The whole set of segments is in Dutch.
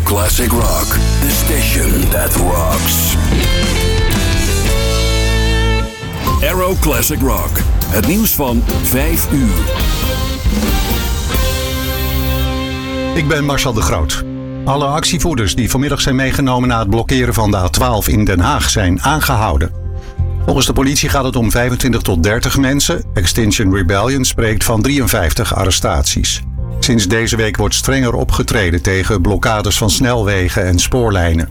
Classic Rock, the station that rocks. Aero Classic Rock, het nieuws van 5 uur. Ik ben Marcel de Groot. Alle actievoerders die vanmiddag zijn meegenomen na het blokkeren van de A12 in Den Haag zijn aangehouden. Volgens de politie gaat het om 25 tot 30 mensen. Extinction Rebellion spreekt van 53 arrestaties. Sinds deze week wordt strenger opgetreden tegen blokkades van snelwegen en spoorlijnen.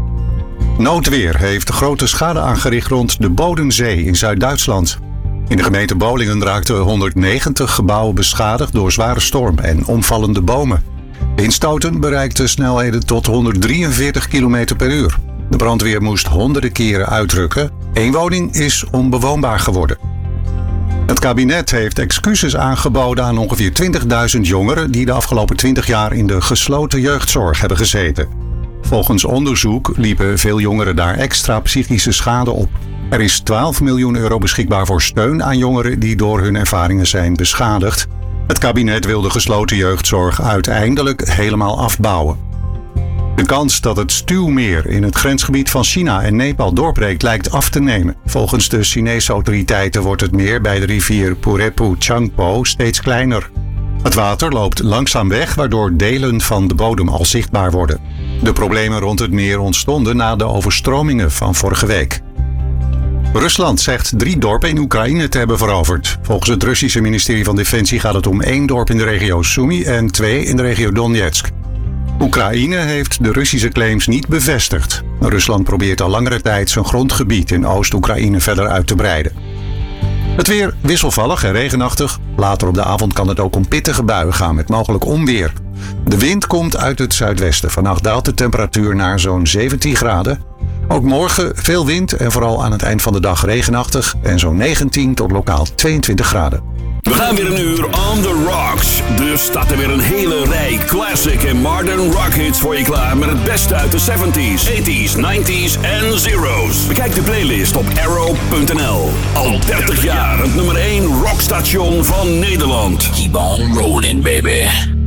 Noodweer heeft grote schade aangericht rond de Bodensee in Zuid-Duitsland. In de gemeente Bolingen raakten 190 gebouwen beschadigd door zware storm en omvallende bomen. Windstoten bereikten snelheden tot 143 km per uur. De brandweer moest honderden keren uitrukken. 1 woning is onbewoonbaar geworden. Het kabinet heeft excuses aangeboden aan ongeveer 20.000 jongeren die de afgelopen 20 jaar in de gesloten jeugdzorg hebben gezeten. Volgens onderzoek liepen veel jongeren daar extra psychische schade op. Er is 12 miljoen euro beschikbaar voor steun aan jongeren die door hun ervaringen zijn beschadigd. Het kabinet wil de gesloten jeugdzorg uiteindelijk helemaal afbouwen. De kans dat het stuwmeer in het grensgebied van China en Nepal doorbreekt lijkt af te nemen. Volgens de Chinese autoriteiten wordt het meer bij de rivier Purepu-Changpo steeds kleiner. Het water loopt langzaam weg, waardoor delen van de bodem al zichtbaar worden. De problemen rond het meer ontstonden na de overstromingen van vorige week. Rusland zegt 3 dorpen in Oekraïne te hebben veroverd. Volgens het Russische ministerie van Defensie gaat het om 1 dorp in de regio Sumy en 2 in de regio Donetsk. Oekraïne heeft de Russische claims niet bevestigd. Rusland probeert al langere tijd zijn grondgebied in Oost-Oekraïne verder uit te breiden. Het weer wisselvallig en regenachtig. Later op de avond kan het ook om pittige buien gaan met mogelijk onweer. De wind komt uit het zuidwesten. Vannacht daalt de temperatuur naar zo'n 17 graden. Ook morgen veel wind en vooral aan het eind van de dag regenachtig en zo'n 19 tot lokaal 22 graden. We gaan weer een uur on the rocks. Dus staat er weer een hele rij classic en modern rock hits voor je klaar met het beste uit de 70s, 80s, 90s en zeros. Bekijk de playlist op arrow.nl. Al 30 jaar het nummer 1 rockstation van Nederland. Keep on rolling, baby.